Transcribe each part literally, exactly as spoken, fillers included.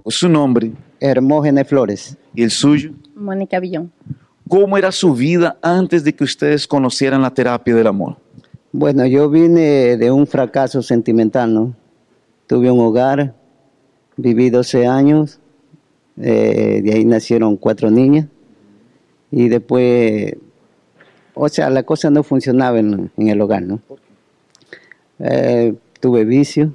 Su nombre Hermógenes Flores. y el suyo. Mónica Villón. ¿Cómo era su vida antes de que ustedes conocieran la terapia del amor? Bueno, yo vine de un fracaso sentimental, ¿no? Tuve un hogar, viví doce años, eh, de ahí nacieron cuatro niñas y después, o sea, la cosa no funcionaba en, en el hogar, ¿no? Eh, tuve vicio.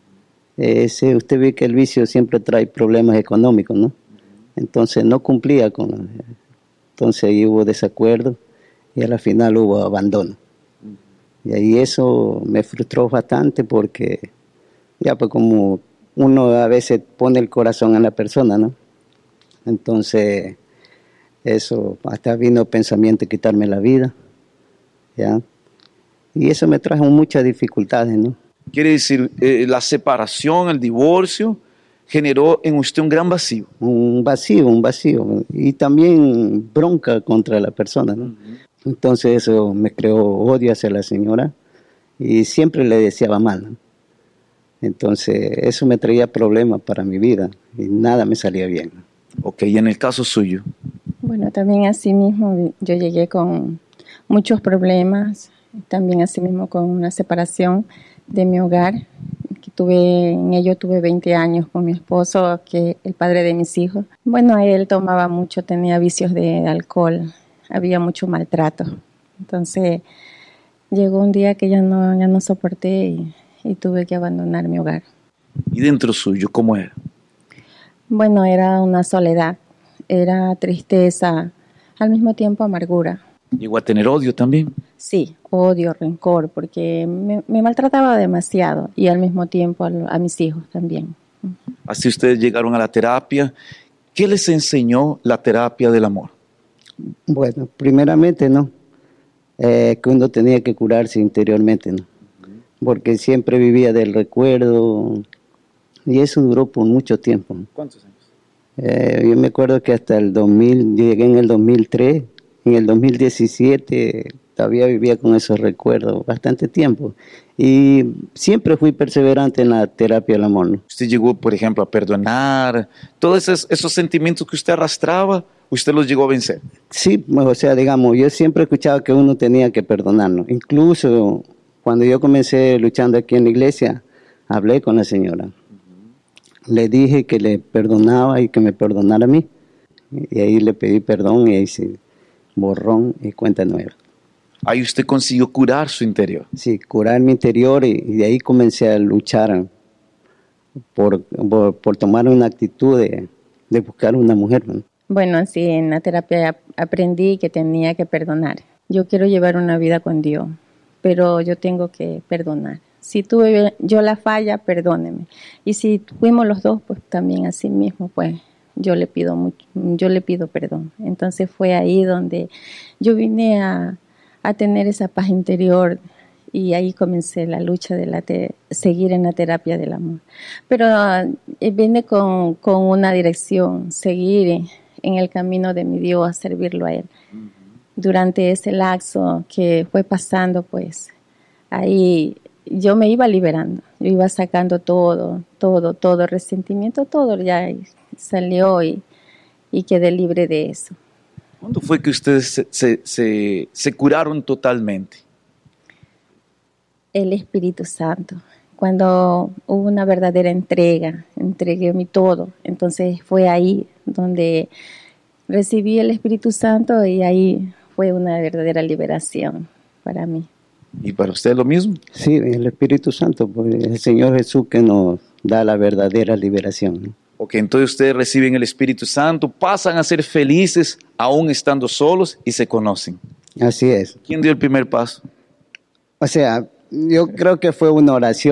Ese, usted ve que el vicio siempre trae problemas económicos, ¿no? Entonces no cumplía con... Entonces ahí hubo desacuerdo y a la final hubo abandono. Y ahí eso me frustró bastante porque ya pues como uno a veces pone el corazón en la persona, ¿no? Entonces eso, hasta vino pensamiento de quitarme la vida, ¿ya? Y eso me trajo muchas dificultades, ¿no? Quiere decir, eh, la separación, el divorcio, generó en usted un gran vacío. Un vacío, un vacío. Y también bronca contra la persona, ¿no? Uh-huh. Entonces eso me creó odio hacia la señora y siempre le deseaba mal, ¿no? Entonces eso me traía problemas para mi vida y nada me salía bien. Ok, y en el caso suyo. Bueno, también así mismo yo llegué con muchos problemas, también así mismo con una separación de mi hogar, que tuve, en ello tuve veinte años con mi esposo, que es el padre de mis hijos. Bueno, él tomaba mucho, tenía vicios de alcohol, había mucho maltrato. Entonces llegó un día que ya no, ya no soporté y, y tuve que abandonar mi hogar. ¿Y dentro suyo cómo era? Bueno, era una soledad, era tristeza, al mismo tiempo amargura. ¿Llegó a tener odio también? Sí, odio, rencor, porque me, me maltrataba demasiado y al mismo tiempo a, a mis hijos también. Así ustedes llegaron a la terapia. ¿Qué les enseñó la terapia del amor? Bueno, primeramente, ¿no? Eh, que uno tenía que curarse interiormente, ¿no? Porque siempre vivía del recuerdo y eso duró por mucho tiempo, ¿no? ¿Cuántos años? Eh, yo me acuerdo que hasta el dos mil, llegué en el dos mil tres, en el dos mil diecisiete todavía vivía con esos recuerdos bastante tiempo y siempre fui perseverante en la terapia del amor, ¿no? Usted llegó, por ejemplo, a perdonar, todos esos, esos sentimientos que usted arrastraba, usted los llegó a vencer. Sí, o sea, digamos, yo siempre he escuchado que uno tenía que perdonarnos. Incluso cuando yo comencé luchando aquí en la iglesia, hablé con la señora. Uh-huh. Le dije que le perdonaba y que me perdonara a mí. Y ahí le pedí perdón y ahí sí, borrón y cuenta nueva. Ahí usted consiguió curar su interior. Sí, curar mi interior y, y de ahí comencé a luchar por, por, por tomar una actitud de, de buscar una mujer, ¿no? Bueno, sí, en la terapia aprendí que tenía que perdonar. Yo quiero llevar una vida con Dios, pero yo tengo que perdonar. Si tuve yo la falla, perdóneme. Y si fuimos los dos, pues también así mismo, pues yo le pido mucho, yo le pido perdón. Entonces fue ahí donde yo vine a, a tener esa paz interior y ahí comencé la lucha de la te, seguir en la terapia del amor. Pero uh, vine con, con una dirección, seguir en el camino de mi Dios, a servirlo a Él. Uh-huh. Durante ese lapso que fue pasando, pues ahí yo me iba liberando, yo iba sacando todo, todo, todo, resentimiento, todo ya salió y, y quedé libre de eso. ¿Cuándo fue que ustedes se, se, se, se curaron totalmente? El Espíritu Santo. Cuando hubo una verdadera entrega, entregué mi todo, entonces fue ahí donde recibí el Espíritu Santo y ahí fue una verdadera liberación para mí. ¿Y para usted lo mismo? Sí, el Espíritu Santo, pues el Señor Jesús que nos da la verdadera liberación, ¿no? Ok, entonces ustedes reciben el Espíritu Santo, pasan a ser felices aún estando solos y se conocen. Así es. ¿Quién dio el primer paso? O sea, yo creo que fue una oración.